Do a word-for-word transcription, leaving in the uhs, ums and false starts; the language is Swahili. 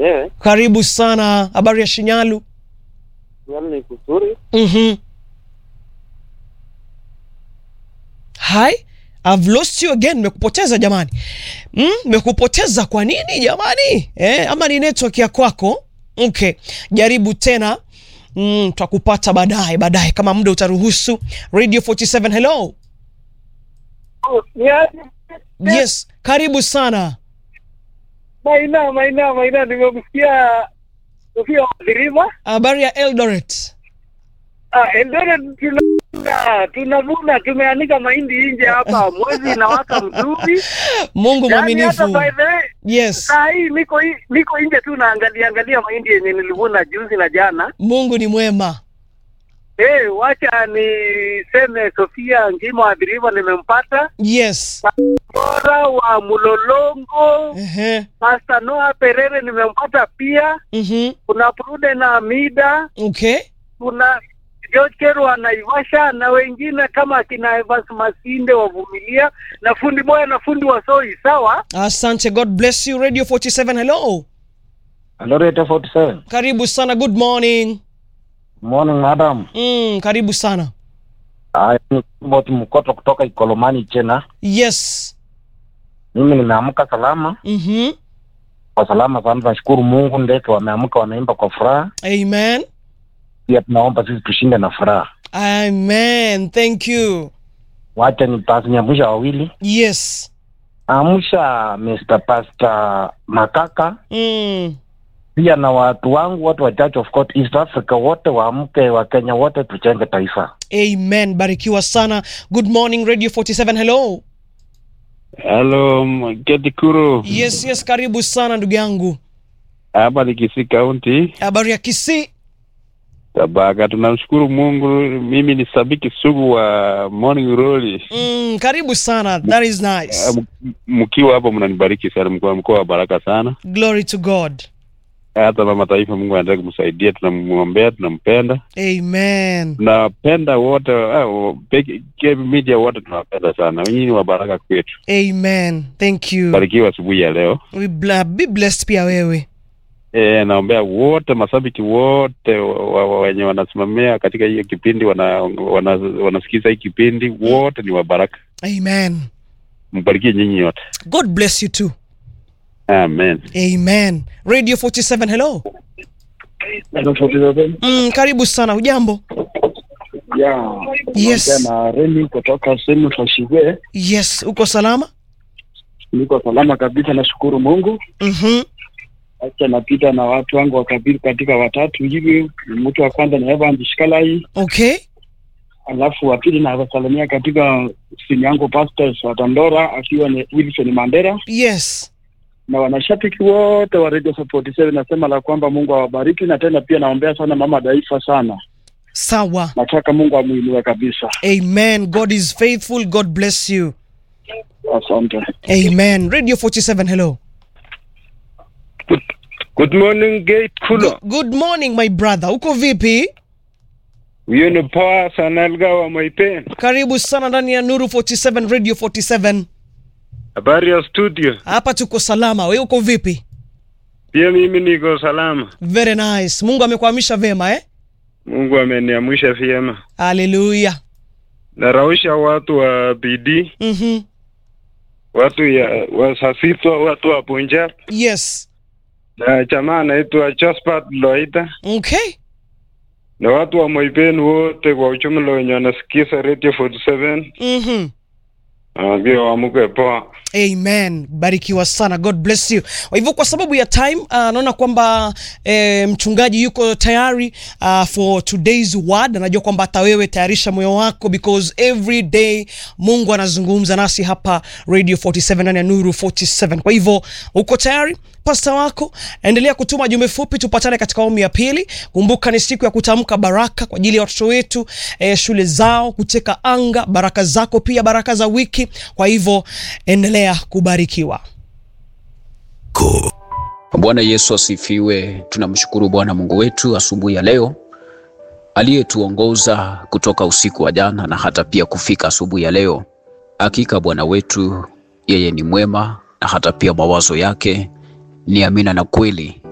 mwenyewe. Karibu sana. Habari ya Shinyalu? Shinyalu ni kuzuri. Mhm. Hi, I've lost you again. Nimekupoteza jamani. Mm, nimekupoteza kwa nini jamani? Eh, ama ni network ya kwako? Okay. Jaribu tena. Mm, tutakupata baadaye baadaye kama muda utaruhusu. Radio forty-seven, hello. Oh, yeah. Yes, karibu sana. Maina, maina, maina nimekusikia Sofia Dirima. Habari ya Eldoret? Ah, Eldoret tunavuna, tunavuna, tumeanika mahindi nje hapa. Mwezi inawaka mzuri. Mungu mwaminifu. Yani by the way, yes. Saa hii niko niko nje tu naangalia angalia mahindi yenye nilivuna juzi na jana. Mungu ni mwema. Eh, hey, wacha niseme Sofia Ngimo Adiriva nimempata. Yes. Bora wa Mulolongo. Ehe. Uh-huh. Pastor Noah Perere nimempata pia. Mhm. Uh-huh. Kuna Prude na Amida. Okay. Kuna George Kero wa Naivasha na wengine kama kina Evans Masinde wavumilia na fundi moya na fundi wa Soi, sawa? Asante, God bless you. Radio forty-seven, hello. Hello Radio forty-seven. Karibu sana, good morning. Morning madam. Mm, karibu sana. Ah, ni Mboto Mkoto kutoka Ikolomani tena. Yes. Mimi nimeamka salama. Mhm. Kwa salama sana, nashukuru Mungu, ndeke wameamka wanaimba kwa furaha. Amen. Pia tunaomba sisi tushinde na furaha. Amen. Thank you. Wacha ni pasi nyamusha wawili. Yes. Amusha Mister Pastor Makaka. Mm. Pia na watu wangu watu wa Church of God East Africa wote waamke, wa Kenya wote tuchenge taifa. Amen. Barikiwa sana. Good morning Radio forty-seven, hello. Hello, Gedi Kuro. Yes, yes, karibu sana ndugu yangu. Hapa ni Kisii County. Habari ya Kisii? Tabaka, tunamshukuru Mungu. Mimi ni sabiki sugu wa Morning Glory. Mm, karibu sana. That is nice. Mkiwa hapo mnanibariki sana, mkoa mkoa wa baraka sana. Glory to God. Hata mama taifa Mungu anataka kumsaidia, tunamuombea, tunampenda. Amen. Tunapenda wote, uh, big media wote tunapenda sana. Nyinyi ni wa baraka kwetu. Amen. Thank you. Barikiwa asubuhi ya leo. We be blessed pia wewe. Eh, naombea wote mashabiki wote wenye wanasimamia katika hiyo kipindi, wana wanasikiza hii kipindi, wote ni wa baraka. Amen. Mbarikie nyinyi yote. God bless you too. Amen. Amen. Radio forty-seven, hello. Radio forty-seven. Mm, karibu sana, hujambo? Yeah. Yes. Na Remy kutoka sehemu Tashiwe. Yes, uko salama? Niko salama kabisa, nashukuru Mungu. Mhm. Acha napita na watu wangu wakabiri katika watatu hivi. Mtu wa kwanza ni Evan Shikalai. Okay. Alafu wa pili na wasalimia katika simu yangu Pastor Watandora akiwa ni Wilson Mandera. Yes. Na wanashabiki wote wa Radio forty-seven nasema la kwamba Mungu awabariki, na tena pia naombea sana mama Daifa sana. Sawa. Nataka Mungu amuinue kabisa. Amen. God is faithful. God bless you. Asante. Amen. Radio forty-seven, hello. Good, good morning Gate Kulo. Good, good morning my brother. Uko vipi? Huyo ni poa sana Elga wa Maipen. Karibu sana ndani ya Nuru forty-seven Radio forty-seven. Habari ya studio? Hapa tuko salama. Wewe uko vipi? Pia mimi niko salama. Very nice. Mungu amekuamsha vema eh? Mungu ameniamsha vyema. Hallelujah. Narausha watu wa B D. Mhm. Watu ya wasasitwa, watu wa Punjab. Yes. Na jamaa anaitwa Josephat Loita. Okay. Na watu wa Moipen wote kwa ujumla wenye wanasikiza Radio forty-seven. Mhm. Ndio waamuke poa. Amen. Barikiwa sana. God bless you. Kwa hivyo kwa sababu ya time uh, naona kwamba eh, mchungaji yuko tayari uh, for today's word. Najua kwamba hata wewe tayarisha moyo wako because every day Mungu anazungumza nasi hapa Radio forty-seven na Nuru forty-seven. Kwa hivyo uko tayari? Pastor wako endelea kutuma jumbe fupi, tupatane katika awamu ya pili. Kumbuka ni siku ya kutamka baraka kwa ajili ya watoto wetu, eh, shule zao, kuteka anga, baraka zako pia baraka za wiki. Kwa hivyo endelea kubarikiwa. Bwana Yesu asifiwe. Tunamshukuru Bwana Mungu wetu asubuhi ya leo aliyetuongoza kutoka usiku wa jana na hata pia kufika asubuhi ya leo. Hakika Bwana wetu yeye ni mwema na hata pia mawazo yake ni amina na kweli.